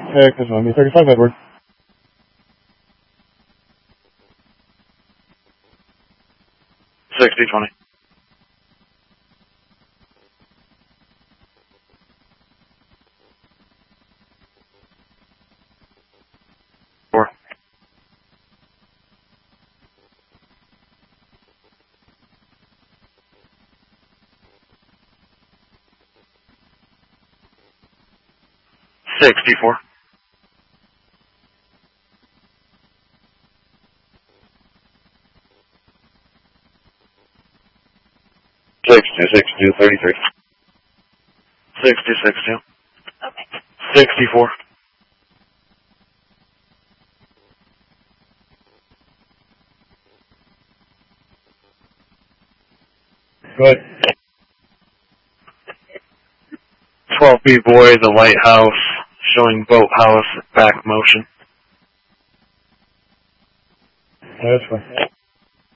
Texas 1B35 Edward. $60-20. Four. $64. 62-33. 60-62. Okay. 64. Good. 12B boy, the lighthouse, showing boathouse back motion. That's fine.